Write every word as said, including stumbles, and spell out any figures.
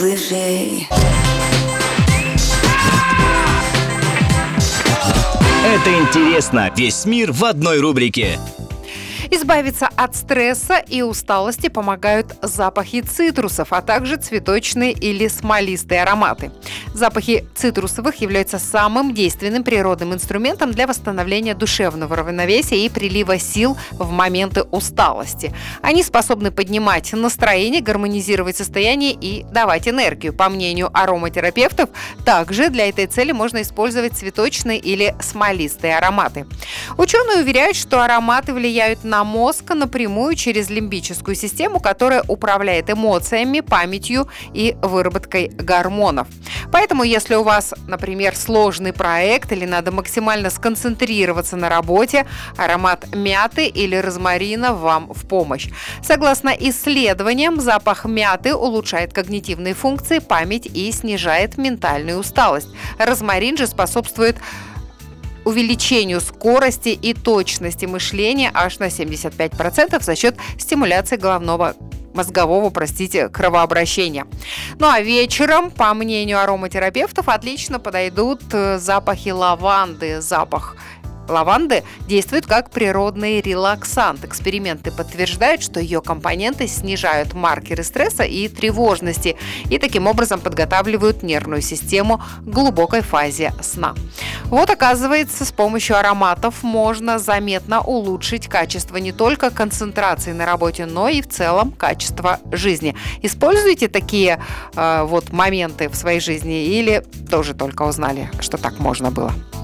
Лжи. Это интересно. Весь мир в одной рубрике. Избавиться от стресса и усталости помогают запахи цитрусов, а также цветочные или смолистые ароматы. Запахи цитрусовых являются самым действенным природным инструментом для восстановления душевного равновесия и прилива сил в моменты усталости. Они способны поднимать настроение, гармонизировать состояние и давать энергию. По мнению ароматерапевтов, также для этой цели можно использовать цветочные или смолистые ароматы. Ученые уверяют, что ароматы влияют на мозг напрямую через лимбическую систему, которая управляет эмоциями, памятью и выработкой гормонов. Поэтому, если у вас, например, сложный проект или надо максимально сконцентрироваться на работе, аромат мяты или розмарина вам в помощь. Согласно исследованиям, запах мяты улучшает когнитивные функции, память и снижает ментальную усталость. Розмарин же способствует увеличению скорости и точности мышления аж на семьдесят пять процентов за счет стимуляции головного мозгового, простите, кровообращения. Ну а вечером, по мнению ароматерапевтов, отлично подойдут запахи лаванды. Запах лаванды действует как природный релаксант. Эксперименты подтверждают, что ее компоненты снижают маркеры стресса и тревожности и таким образом подготавливают нервную систему к глубокой фазе сна. Вот, оказывается, с помощью ароматов можно заметно улучшить качество не только концентрации на работе, но и в целом качество жизни. Используйте такие э, вот моменты в своей жизни или тоже только узнали, что так можно было?